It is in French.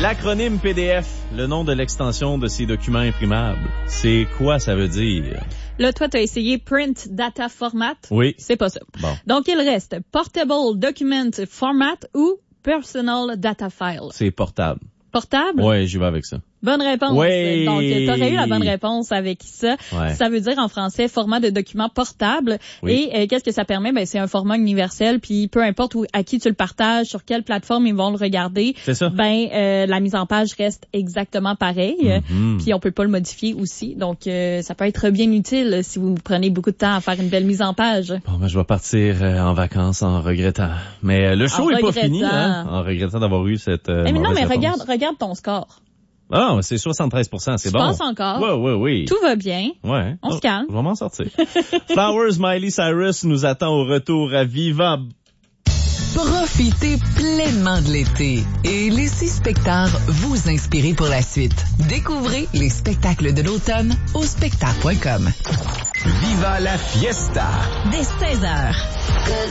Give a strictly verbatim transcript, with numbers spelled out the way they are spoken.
L'acronyme P D F, le nom de l'extension de ces documents imprimables. C'est quoi ça veut dire? Là, toi, tu as essayé Print Data Format. Oui. C'est pas ça. Bon. Donc, il reste Portable Document Format ou Personal Data File. C'est portable. Portable? Ouais, j'y vais avec ça. Bonne réponse. Oui. Donc, tu aurais eu la bonne réponse avec ça. Ouais. Ça veut dire en français format de document portable. Oui. Et euh, qu'est-ce que ça permet? Ben, c'est un format universel. Puis peu importe où, à qui tu le partages, sur quelle plateforme ils vont le regarder. C'est ça. Ben, euh, la mise en page reste exactement pareille. Mm-hmm. Puis on peut pas le modifier aussi. Donc, euh, ça peut être bien utile si vous prenez beaucoup de temps à faire une belle mise en page. Bon, ben, je vais partir euh, en vacances en regrettant. Mais euh, le show En est pas regrettant. fini, hein? En regrettant d'avoir eu cette euh, mais non, mauvaise mais réponse. regarde, regarde ton score. Ah, c'est soixante-treize pour cent, c'est Tu bon. penses encore? Ouais, ouais, oui. Tout va bien. Ouais. On Oh, se calme. Je vais m'en sortir. Flowers, Miley Cyrus nous attend au retour à Viva. Profitez pleinement de l'été et laissez Spectar vous inspirer pour la suite. Découvrez les spectacles de l'automne au spectar point com. Viva la fiesta! Dès seize heures.